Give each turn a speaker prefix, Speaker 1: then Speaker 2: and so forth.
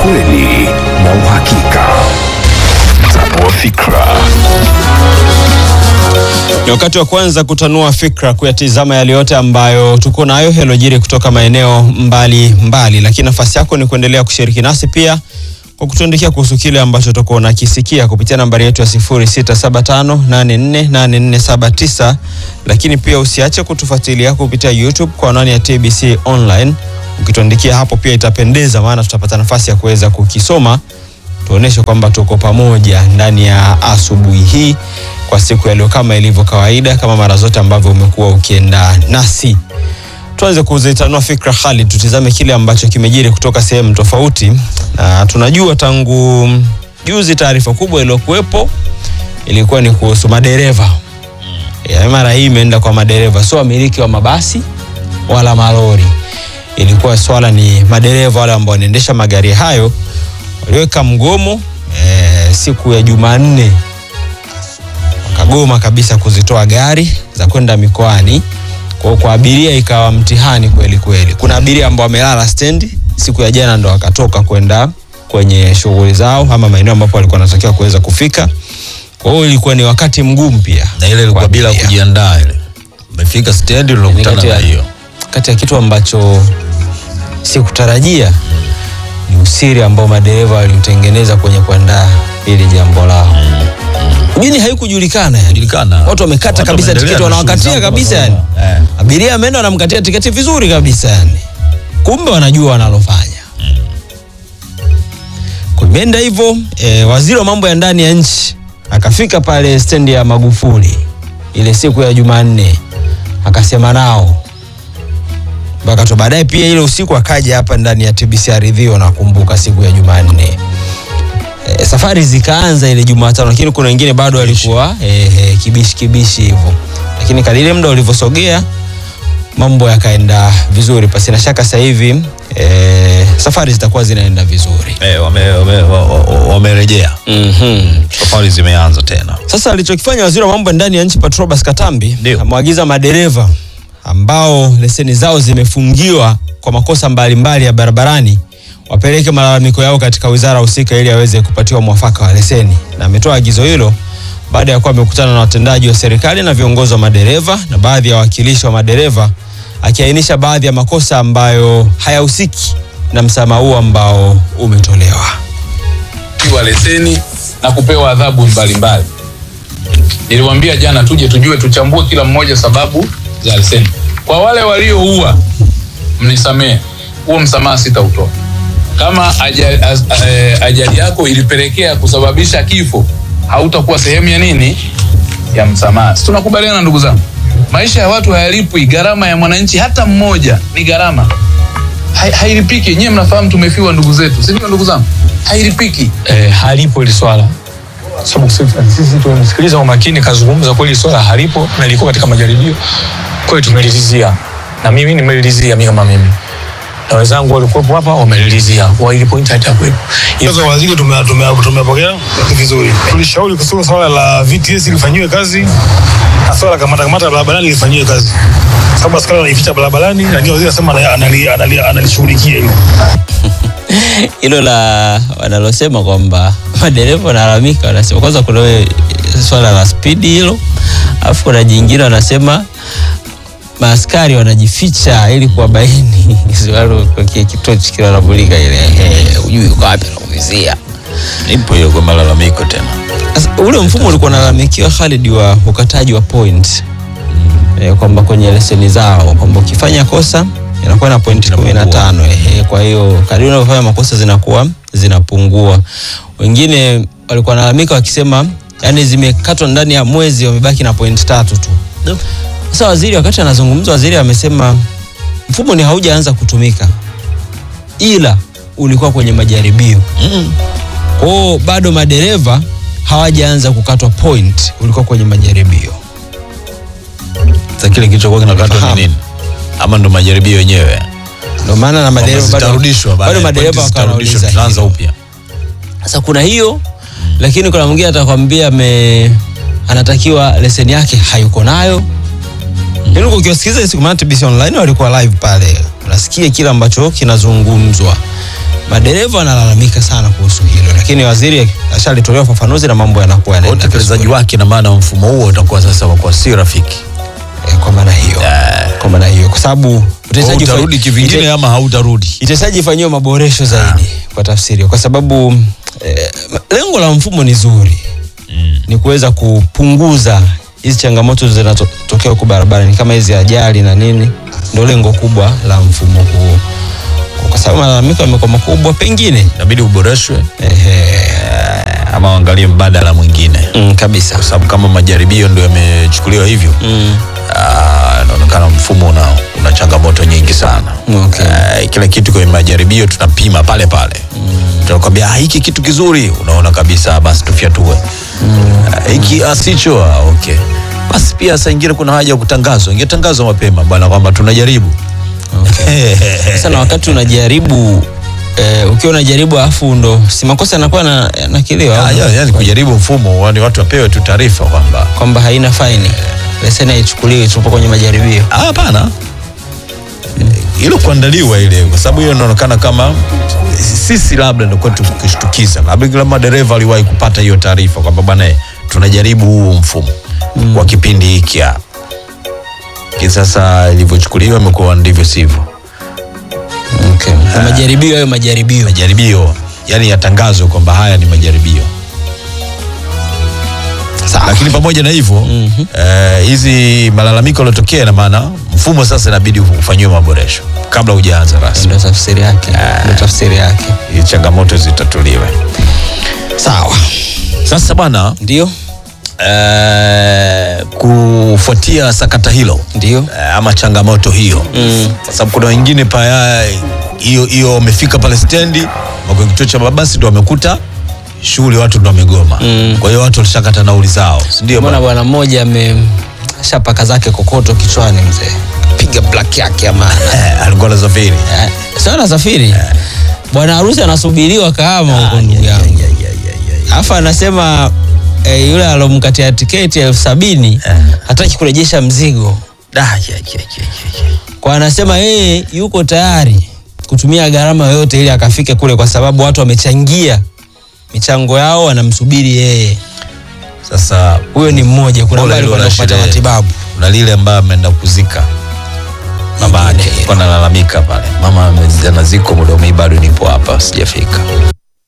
Speaker 1: ukweli na uhakika. Tanua fikra.
Speaker 2: Ni wakati wa kwanza kutanua fikra, kuyatizama yale yote ambayo tuko nayo yaliyojiri kutoka maeneo mbali, lakini nafasi yako ni kuendelea kushiriki nasi pia kwa kutuandikia kuhusu kile ambacho tutakuwa nakisikia kupitia nambari yetu ya 0675848479, lakini pia usiache kutufuatilia kupitia YouTube kwa anwani ya TBC Online. Ukituandikia hapo pia itapendeza, maana tutapata nafasi ya kuweza kukisoma, tuoneshe kwamba tuko pamoja ndani ya asubuhi hii kwa siku ya leo, kama ilivyo kawaida, kama mara zote ambavyo umekuwa ukienda nasi. Tuanze kuzitanua fikra Khalid, tutizame kile ambacho kimejiri kutoka sehemu tofauti. Na tunajua tangu juzi taarifa kubwa iliyokuwepo ilikuwa ni kuhusu madereva. Mara hii imeenda kwa madereva, sio wamiliki wa mabasi wala malori. Ilikuwa swala ni madereva wale ambao wanaendesha magari hayo waliweka mgomo siku ya Jumanne. Wakagoma kabisa kuzitoa gari za kwenda mikoani. Kwa abiria ikawa mtihani kweli kweli. Kuna abiria ambao wamelala stendi siku ya jana ndo wakatoka kwenda kwenye shughuli zao ama maeneo ambapo walikuwa wanatakiwa kuweza kufika. Kwa hiyo ilikuwa ni wakati mgumu pia.
Speaker 3: Na ile ilikuwa bila kujiandaa ile. Umefika stendi unakutana na hiyo.
Speaker 2: Kati ya kitu ambacho sikutarajia ni usiri ambao madereva walitengeneza kwenye kuandaa ili jambo lao. Mjini haikujulikana yani. Watu wamekata kabisa tiketi, wanawakatia kabisa yani. Abiria ameenda wanamkatia tiketi vizuri kabisa yani. Kumbe wanajua wanalofanya. Kumeenda hivyo, waziri wa mambo ya ndani ya nchi akafika pale stendi ya Magufuli ile siku ya Jumanne, akasema nao. Mpaka baadaye pia ile usiku akaja hapa ndani ya TBC Ardhio, nakumbuka siku ya Jumanne. Safari zikaanza ile Jumatano, lakini kuna wengine bado walikuwa kibishi hivyo. Lakini kadiri muda ulivyosogea mambo yakaenda vizuri. Pasi na shaka sasa hivi safari zitakuwa zinaenda vizuri.
Speaker 3: Wamerejea. Safari zimeanza tena.
Speaker 2: Sasa alichokifanya waziri wa mambo ndani ya nchi Patrobas Katambi, amewaagiza madereva ambao leseni zao zimefungiwa kwa makosa mbalimbali ya barabarani wapeleke malalamiko yao katika wizara husika ili aweze kupatiwa mwafaka wa leseni. Na ametoa agizo hilo baada ya kuwa amekutana na watendaji wa serikali na viongozi wa madereva na baadhi ya wawakilishi wa madereva, akiainisha baadhi ya makosa ambayo hayahusiki na msamaha huo ambao umetolewa.
Speaker 4: Kwa leseni na kupewa adhabu mbalimbali. Niliwaambia jana tuje tujue, tuchambue kila mmoja sababu za leseni. Kwa wale walioua, mnisamee, huo msamaha sitautoa. Kama ajali yako ilipelekea kusababisha kifo, hautakuwa sehemu ya nini? Ya msamaha. Tunakubaliana ndugu zangu. Maisha ya watu hayalipwi, gharama ya mwananchi hata mmoja ni gharama. Hailipiki. Nyie mnafahamu tumefiwa ndugu zetu. Si ndio ndugu zangu? Hailipiki.
Speaker 5: Halipo ile swala. Sababu sisi tumemsikiliza kwa makini, kazungumza kweli swala halipo na liko katika majaribio. Kwa hiyo tumelizia. Na mimi nimelizia kama mimi. Na wenzangu walikuwa hapa wamelizia kwa ile point haitakuwepo.
Speaker 6: Hizo waziri tumepokea vizuri. Tulishauri kuhusu swala la VTS lifanywe kazi, na swala kamata barabarani lifanywe kazi. Sababu askari wanaificha barabarani na ndio waziri anasema analishughulikia hilo.
Speaker 2: Hilo la wanalosema kwamba madereva wanalalamika, wanasema kwanza kuna swala la speed hilo, afu kuna jingine wanasema maaskari wanajificha ili kuwabaini swali kwa kituo kile wanabulika ile ujui uko wapi anaumizia.
Speaker 3: Nipo hiyo kwa malalamiko tena.
Speaker 2: Ule mfumo ulikuwa unalalamikiwa Khalid wa ukataji wa point. Kwamba kwenye leseni zao kwamba ukifanya kosa inakuwa na point 15. Kwa hiyo kadri unavyofanya makosa zinakuwa zinapungua. Wengine walikuwa wanalalamika wakisema yani zimekatwa ndani ya mwezi wamebaki na point 3 tu. Sasa waziri wakati anazungumza, waziri amesema mfumo ni haujaanza kutumika, ila ulikuwa kwenye majaribio. Kwa hiyo bado madereva hawajaanza kukatwa point, ulikuwa kwenye majaribio.
Speaker 3: Sasa kile kilichokuwa kinakatwa ni nini? Ama ndo majaribio yenyewe?
Speaker 2: Ndio maana na madereva bado madereva wakarudishwa,
Speaker 3: tunaanza upya.
Speaker 2: Sasa kuna hiyo, lakini kuna mwingine atakwambia anatakiwa leseni yake hayuko nayo. Ndio ukiwasikiliza siku maana TBC Online walikuwa live pale. Unasikia kila ambacho kinazungumzwa. madereva wanalalamika sana kuhusu hilo, lakini waziri ashalitolewa ufafanuzi na mambo yanakuwa yanaenda
Speaker 3: utekelezaji wake, na maana mfumo huo utakuwa sasa kwa si rafiki.
Speaker 2: kwa maana hiyo. Kwa maana hiyo, kwa sababu
Speaker 3: utarudi kivingine ama hautarudi.
Speaker 2: Itasaji ifanyiwe maboresho zaidi kwa tafsiri, kwa sababu lengo la mfumo ni zuri. Ni kuweza kupunguza hizi changamoto zinazotokea huko barabarani kama hizi ajali na nini, ndio lengo kubwa la mfumo huu. Kwa sababu malalamiko yamekuwa makubwa, pengine inabidi
Speaker 3: uboreshwe ama waangalie mbadala mwingine.
Speaker 2: Kabisa.
Speaker 3: Kwa sababu kama majaribio ndio yamechukuliwa hivyo, inaonekana mfumo una changamoto nyingi sana. Kila kitu kwenye majaribio tunapima pale pale. Tunakwambia hiki kitu kizuri, unaona kabisa basi tufyatue. Hiki asicho, okay. Basi pia saa nyingine kuna haja ya kutangazwa. Ingetangazwa mapema bwana kwamba tunajaribu.
Speaker 2: Sana wakati unajaribu ukiwa unajaribu afu ndo si makosa yanakuwa na kiliwa.
Speaker 3: Yani kujaribu mfumo, yani watu wapewe tu taarifa
Speaker 2: kwamba haina faini. Leseni haichukuliwi tupo kwenye majaribio.
Speaker 3: Hapana. Hilo kuandaliwa ile, kwa sababu hiyo inaonekana kama sisi labda ndio kwetu tukishtukiza. Labda kila madereva aliwahi kupata hiyo taarifa kwamba bwana tunajaribu huu mfumo kwa kipindi hiki. Sasa ilivyochukuliwa imekuwa ndivyo sivyo. Majaribio yani yatangazwe kwamba haya ni majaribio. Lakini pamoja na hivyo hizi malalamiko yalotokea, na maana mfumo sasa inabidi ufanyiwe maboresho kabla hujaanza rasmi.
Speaker 2: Ndio tafsiri yake.
Speaker 3: Hizo changamoto zitatuliwe.
Speaker 2: Sawa.
Speaker 3: Sasa bwana,
Speaker 2: ndio
Speaker 3: kufuatia sakata hilo,
Speaker 2: ndio
Speaker 3: ama changamoto hiyo, kwa sababu kuna wengine hiyo wamefika pale stendi kwa kituo cha mabasi ndio wamekuta shughuli, watu ndio wamegoma. Kwa hiyo watu walishakata nauli zao, ndio
Speaker 2: bwana mmoja ameshapaka zake kokoto kichwani, mzee piga black yake ama
Speaker 3: alikuwa anasafiri.
Speaker 2: Sio anasafiri. Bwana harusi anasubiriwa Kahama huko, ndugu yangu. Alafu anasema yule alomkatia tiketi 70,000 hataki kurejesha mzigo. Kwa anasema yeye yuko tayari kutumia gharama yoyote ili akafike kule, kwa sababu watu wamechangia michango yao, wanamsubiri yeye.
Speaker 3: Sasa
Speaker 2: huyo ni mmoja. Kuna mbali kwa kupata matibabu.
Speaker 3: Kuna lile ambaye ameenda kuzika mama yake, kwa nalalamika pale, mama anaziko muda bado nipo hapa sijafika.